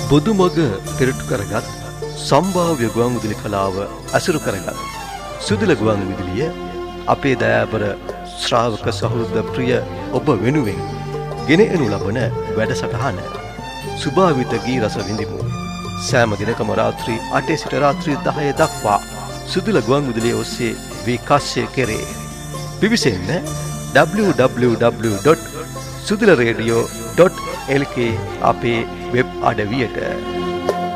බොදුමග පෙරටු කරගත් සම්භාව්‍ය ගුවන් විදුලි කලාව අසුරු කරගත් සුදුල ගුවන් විදුලිය අපේ දයාබර ශ්‍රාවක සහෘද ප්‍රිය ඔබ වෙනුවෙන් ගෙන එනු ලබන වැඩසටහන සුභාවිත ගී රස විඳිමු. සෑම දිනකම රාත්‍රී 8 සිට රාත්‍රී 10 දක්වා සුදුල ගුවන් විදුලිය ඔස්සේ විකාශය කෙරේ. පිවිසෙන්න www.sudularadio.lk අපේ වෙබ් අඩවියට.